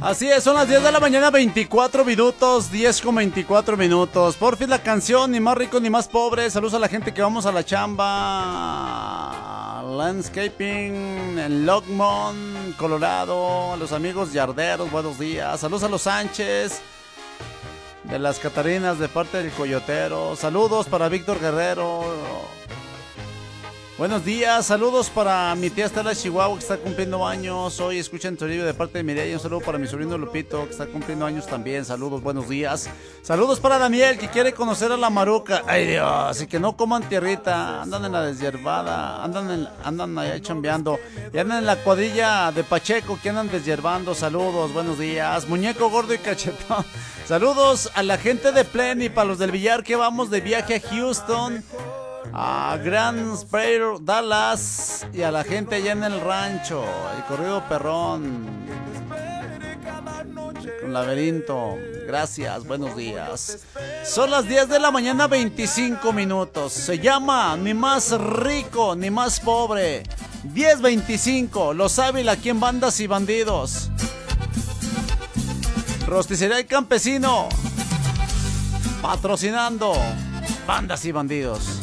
Así es, son las 10 de la mañana, 24 minutos, 10 con 24 minutos. Por fin la canción, ni más rico ni más pobre. Saludos a la gente que vamos a la chamba. Landscaping en Longmont, Colorado. A los amigos yarderos, buenos días. Saludos a los Sánchez de las Catarinas de parte del Coyotero. Saludos para Víctor Guerrero. Buenos días, saludos para mi tía Estela Chihuahua que está cumpliendo años. Hoy escucha en Toribio de parte de Mireya. Un saludo para mi sobrino Lupito que está cumpliendo años también. Saludos, buenos días. Saludos para Daniel que quiere conocer a la Maruca. Ay Dios, y que no coman tierrita. Andan en la deshierbada, andan allá chambeando. Y andan en la cuadrilla de Pacheco que andan deshierbando. Saludos, buenos días. Muñeco gordo y cachetón. Saludos a la gente de Plenty, para los del Villar que vamos de viaje a Houston, a Grand Prairie, Dallas, y a la gente allá en el rancho, el corrido perrón, con laberinto. Gracias, buenos días. Son las 10 de la mañana, 25 minutos. Se llama Ni Más Rico ni Más Pobre. 10:25, Los Ávila aquí en Bandas y Bandidos. Rosticería El Campesino, patrocinando Bandas y Bandidos.